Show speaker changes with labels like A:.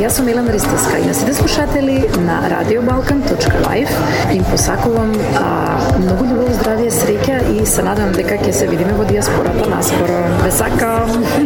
A: Јас сум Елена Ристевска и на сите слушатели на radiobalkan.live им посакувам многу љубов, здравје, среќа и се надевам дека ќе се видиме во диаспората наскоро. Ве сакам!